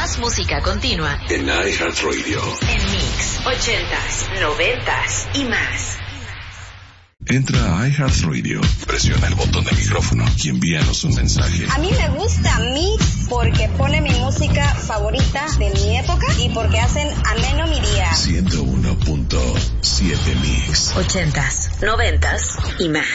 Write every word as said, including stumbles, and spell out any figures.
Más música continua en iHeartRadio. En Mix, ochentas, noventas y más. Entra a iHeartRadio, presiona el botón del micrófono y envíanos un mensaje. A mí me gusta Mix porque pone mi música favorita de mi época y porque hacen ameno mi día. ciento uno punto siete Mix. Ochentas, noventas y más.